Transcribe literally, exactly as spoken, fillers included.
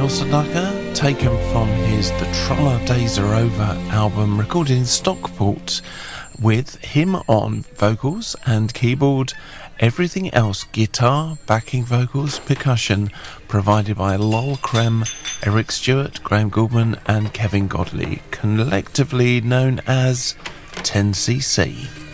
Ossadaka, taken from his The Truller Days Are Over album, recorded in Stockport, with him on vocals and keyboard, everything else guitar, backing vocals, percussion, provided by Lol Creme, Eric Stewart, Graham Goldman and Kevin Godley, collectively known as ten C C.